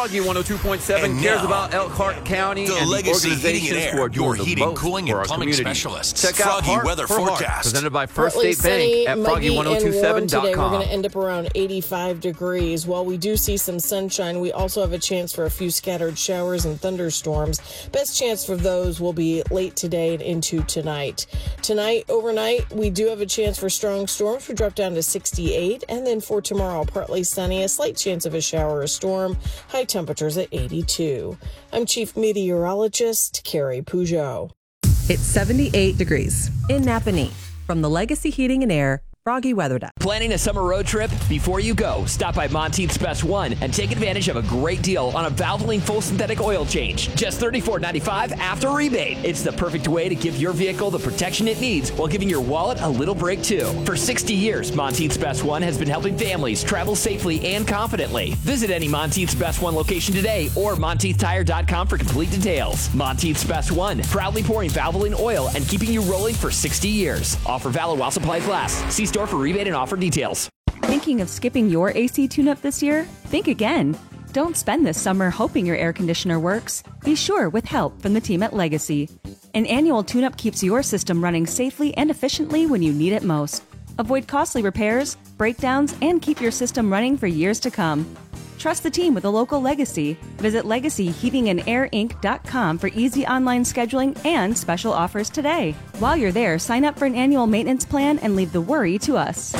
Froggy 102.7 cares about Elkhart County and the Legacy organizations Heating and Air, who are doing your the heating, most cooling, for and our plumbing community. specialists. Check out Froggy Heart Weather for Heart, Forecast. presented by First Partly State Bank at muggy and warm today. We're going to froggy1027.com. end up around 85 degrees. While we do see some sunshine, we also have a chance for a few scattered showers and thunderstorms. Best chance for those will be late today and into tonight. Tonight, overnight, we do have a chance for strong storms. We drop down to 68. And then for tomorrow, partly sunny, a slight chance of a shower or storm. High temperatures at 82. I'm Chief Meteorologist Carrie Peugeot. It's 78 degrees in Napanee. From the Legacy Heating and Air Froggy Weather Deck. Planning a summer road trip? Before you go, stop by Monteith's Best One and take advantage of a great deal on a Valvoline full synthetic oil change. Just $34.95 after rebate. It's the perfect way to give your vehicle the protection it needs while giving your wallet a little break too. For 60 years, Monteith's Best One has been helping families travel safely and confidently. Visit any Monteith's Best One location today or MonteithTire.com for complete details. Monteith's Best One, proudly pouring Valvoline oil and keeping you rolling for 60 years. Offer valid while supplies last. See store for rebate and offer details. Thinking of skipping your AC tune-up this year? Think again. Don't spend this summer hoping your air conditioner works. Be sure with help from the team at Legacy. An annual tune-up keeps your system running safely and efficiently when you need it most. Avoid costly repairs, breakdowns, and keep your system running for years to come. Trust the team with a local Legacy. Visit LegacyHeatingandAirInc.com for easy online scheduling and special offers today. While you're there, sign up for an annual maintenance plan and leave the worry to us.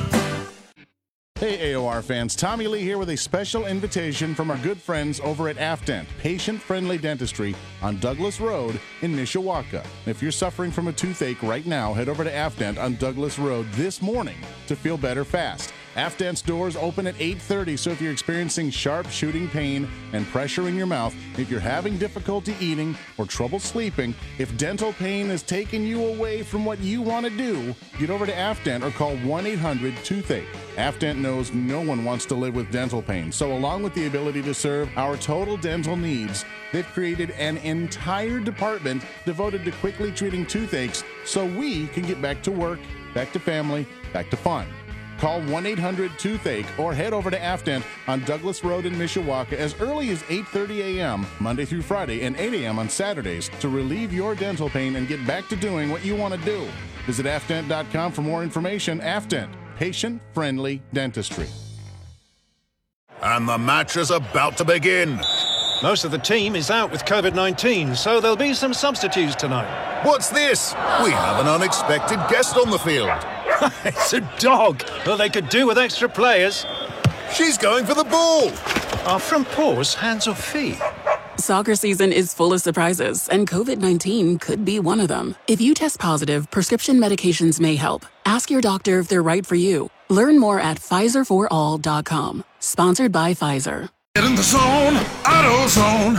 Hey AOR fans, Tommy Lee here with a special invitation from our good friends over at Afdent, patient-friendly dentistry on Douglas Road in Mishawaka. If you're suffering from a toothache right now, head over to Afdent on Douglas Road this morning to feel better fast. Afdent's doors open at 8:30, so if you're experiencing sharp shooting pain and pressure in your mouth, if you're having difficulty eating or trouble sleeping, if dental pain is taking you away from what you want to do, get over to Afdent or call 1-800-TOOTHACHE. Afdent knows no one wants to live with dental pain, so along with the ability to serve our total dental needs, they've created an entire department devoted to quickly treating toothaches so we can get back to work, back to family, back to fun. Call 1-800-TOOTHACHE or head over to Afdent on Douglas Road in Mishawaka as early as 8:30 a.m. Monday through Friday and 8 a.m. on Saturdays to relieve your dental pain and get back to doing what you want to do. Visit Afdent.com for more information. Afdent, patient-friendly dentistry. And the match is about to begin. Most of the team is out with COVID-19, so there'll be some substitutes tonight. What's this? We have an unexpected guest on the field. It's a dog. Well, they could do with extra players. She's going for the ball. Are front paws hands or feet? Soccer season is full of surprises, and COVID-19 could be one of them. If you test positive, prescription medications may help. Ask your doctor if they're right for you. Learn more at PfizerForAll.com. Sponsored by Pfizer. Get in the zone, AutoZone.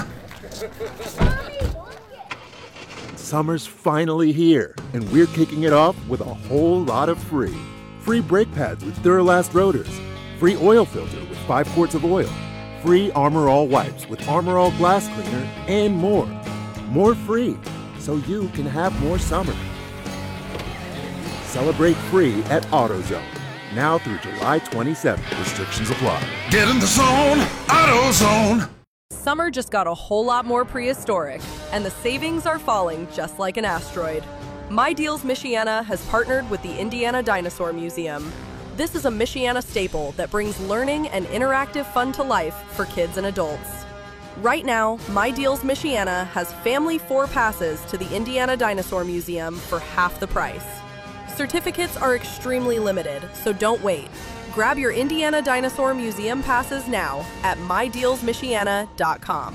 Summer's finally here, and we're kicking it off with a whole lot of free. Free brake pads with Duralast rotors. Free oil filter with 5 quarts of oil. Free Armor All wipes with Armor All glass cleaner, and more. More free, so you can have more summer. Celebrate free at AutoZone. Now through July 27th. Restrictions apply. Get in the zone, AutoZone. Summer just got a whole lot more prehistoric, and the savings are falling just like an asteroid. My Deals Michiana has partnered with the Indiana Dinosaur Museum. This is a Michiana staple that brings learning and interactive fun to life for kids and adults. Right now, My Deals Michiana has family 4 passes to the Indiana Dinosaur Museum for half the price. Certificates are extremely limited, so don't wait. Grab your Indiana Dinosaur Museum passes now at MyDealsMichiana.com.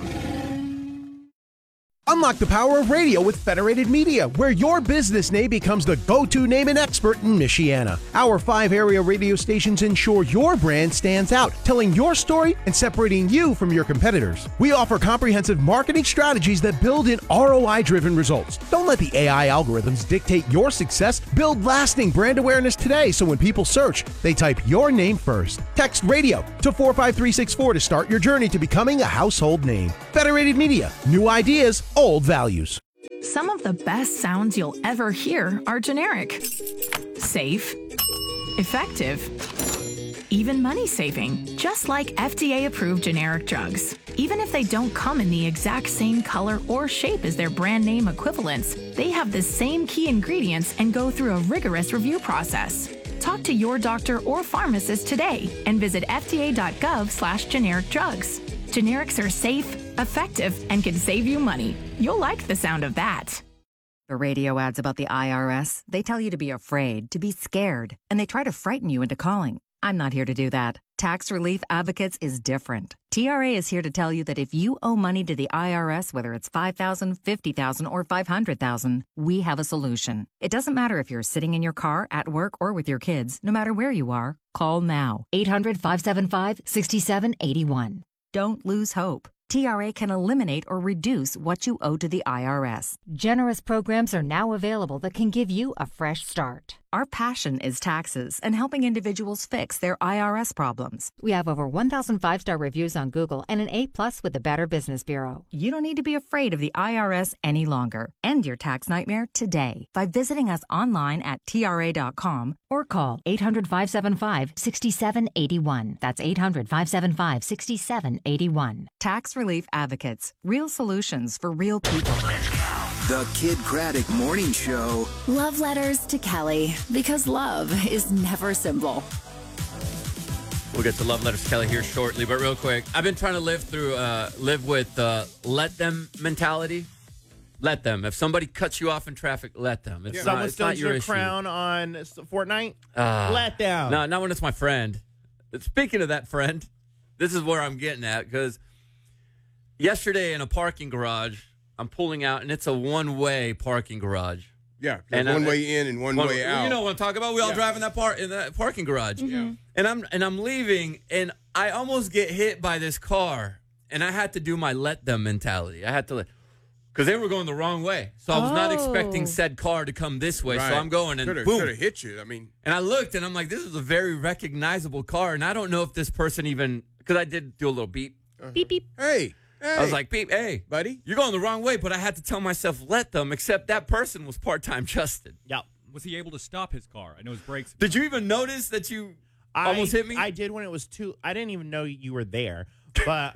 Unlock the power of radio with Federated Media, where your business name becomes the go-to name and expert in Michiana. Our 5 area radio stations ensure your brand stands out, telling your story and separating you from your competitors. We offer comprehensive marketing strategies that build in ROI-driven results. Don't let the AI algorithms dictate your success. Build lasting brand awareness today so when people search, they type your name first. Text radio to 45364 to start your journey to becoming a household name. Federated Media, new ideas, old values. Some of the best sounds you'll ever hear are generic. Safe, effective, even money-saving, just like FDA-approved generic drugs. Even if they don't come in the exact same color or shape as their brand name equivalents, they have the same key ingredients and go through a rigorous review process. Talk to your doctor or pharmacist today and visit fda.gov/generic drugs. Generics are safe, effective, and can save you money. You'll like the sound of that. The radio ads about the IRS, they tell you to be afraid, to be scared, and they try to frighten you into calling. I'm not here to do that. Tax Relief Advocates is different. TRA is here to tell you that if you owe money to the IRS, whether it's $5,000, $50,000, or $500,000, we have a solution. It doesn't matter if you're sitting in your car, at work, or with your kids. No matter where you are, call now. 800-575-6781. Don't lose hope. TRA can eliminate or reduce what you owe to the IRS. Generous programs are now available that can give you a fresh start. Our passion is taxes and helping individuals fix their IRS problems. We have over 1,000 5-star reviews on Google and an A+ with the Better Business Bureau. You don't need to be afraid of the IRS any longer. End your tax nightmare today by visiting us online at TRA.com or call 800-575-6781. That's 800-575-6781. Tax Relief Advocates. Real solutions for real people. The Kid Craddock Morning Show. Love letters to Kelly, because love is never simple. We'll get to Love Letters to Kelly here shortly, but real quick, I've been trying to live with let them mentality. Let them. If somebody cuts you off in traffic, let them. If someone steals your crown on Fortnite, let them. No, not when it's my friend. Speaking of that friend, this is where I'm getting at, because yesterday in a parking garage, I'm pulling out, and it's a one-way parking garage. Yeah, and one way in and one way out. You know what I'm talking about? We all drive in that parking garage. Yeah. And I'm leaving, and I almost get hit by this car, and I had to do my let them mentality. I had to because they were going the wrong way. So I was not expecting said car to come this way. Right. So I'm going, and boom. Could have hit you. I mean. And I looked, and I'm like, this is a very recognizable car, and I don't know if this person even, because I did do a little beep. Beep, beep. Hey. I was like, beep, hey, buddy, you're going the wrong way, but I had to tell myself, let them, except that person was part-time Justin. Yep. Was he able to stop his car? I know his brakes. Did you even notice that you almost hit me? I did when it was I didn't even know you were there, but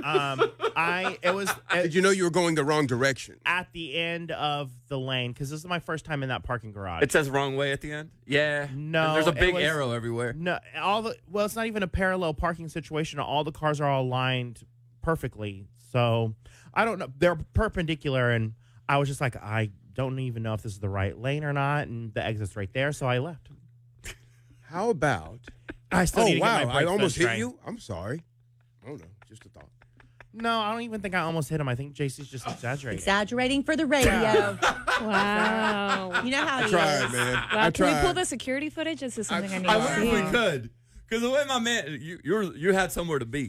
Did you know you were going the wrong direction? At the end of the lane, because this is my first time in that parking garage. It says wrong way at the end? Yeah. No. And there's a big arrow everywhere. No. It's not even a parallel parking situation. All the cars are all aligned perfectly. So I don't know. They're perpendicular, and I was just like, I don't even know if this is the right lane or not, and the exit's right there, so I left. How about? I still need to get my I brakes almost hit done. you. I'm sorry. Oh no, just a thought. No, I don't even think I almost hit him. I think JC's just exaggerating. Exaggerating for the radio. Wow. You know how he tried, is. man. Wow, I can we tried. pull the security footage? This is something I need I to wonder see. if we could. Because the way my man, you had somewhere to be.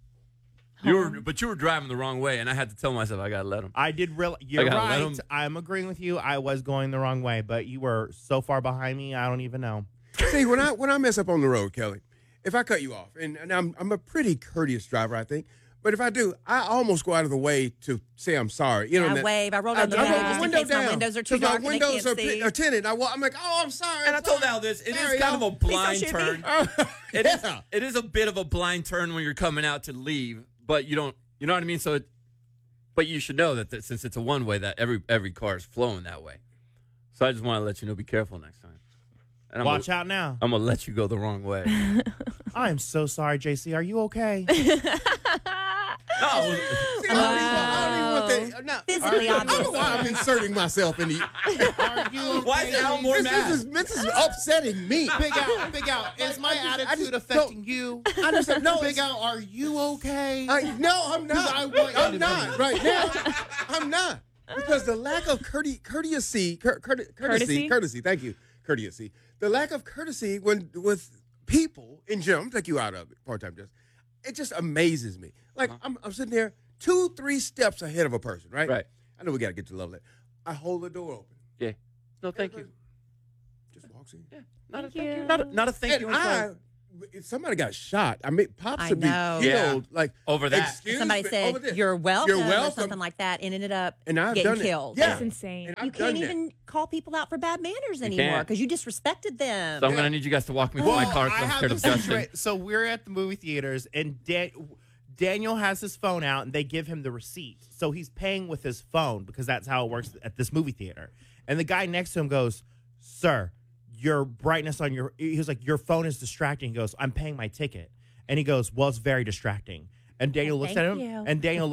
But you were driving the wrong way, and I had to tell myself I got to let him. I did realize. You're right. I'm agreeing with you. I was going the wrong way, but you were so far behind me, I don't even know. See, when I mess up on the road, Kelly, if I cut you off, and I'm a pretty courteous driver, I think. But if I do, I almost go out of the way to say I'm sorry. You know, I wave. I roll down the window just in case my windows are too dark and I can't see. Are tinted. I'm like, oh, I'm sorry. And I told Al this. It is kind of a blind turn. It is a bit of a blind turn when you're coming out to leave, but you don't. You know what I mean? But you should know that since it's a one-way, that every car is flowing that way. So I just want to let you know, be careful next time. And Watch out now. I'm going to let you go the wrong way. I am so sorry, JC. Are you okay? No. See, I don't even want that. Physically I don't know why I'm inserting myself in the. Are you okay? Why is Al more mad? This is upsetting me. Big Al, is my attitude affecting you? I just no. Big Al, are you okay? No, I'm not. I'm not right now. I'm not, because the lack of courtesy. Thank you, courtesy. The lack of courtesy with people in general. I'm take you out of it, part-time just. It just amazes me. Like, I'm sitting there 2-3 steps ahead of a person, right? Right. I know we got to get to love letter. I hold the door open. Yeah. No, thank you. Just walks in. Yeah. Not a thank you. Not a thank you. And somebody got shot. I mean, Pops I would be know. killed. Yeah. Like Over that. excuse Somebody me, said, over this. "You're welcome," You're or welcome. something like that, and ended up And I've getting done it. killed. Yeah. That's insane. And You I've done can't that. even call people out for bad manners anymore can't. because you disrespected them. So I'm gonna need you guys to walk me through my car. I 'cause I'm have scared of this Justin. So we're at the movie theaters, and Daniel has his phone out, and they give him the receipt. So he's paying with his phone because that's how it works at this movie theater. And the guy next to him goes, "Sir, your brightness on your," he was like, "Your phone is distracting." He goes, "I'm paying my ticket." And he goes, "Well, it's very distracting." And Daniel looks at him, you. and Daniel